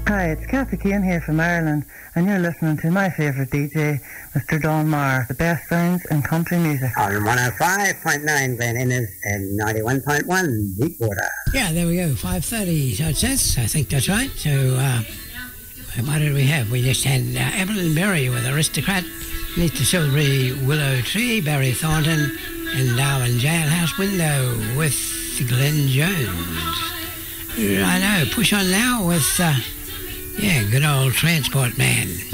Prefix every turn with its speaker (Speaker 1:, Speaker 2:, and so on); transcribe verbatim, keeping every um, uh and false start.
Speaker 1: Hi, it's Kathy Keane here from Ireland, and you're listening to my favourite D J, Mister Don Marr, the best sounds in country music.
Speaker 2: On one oh five point nine Glen Innes and ninety-one point one Deepwater.
Speaker 3: Yeah, there we go, five thirty, so it says. I think that's right. So, uh, what did we have? We just had uh, Evelyn Berry with Aristocrat, Beneath the Silvery Willow Tree, Barry Thornton, and Darwin Jailhouse Window with Glenn Jones. I know, push on now with... Uh, Yeah, good old Transport Man.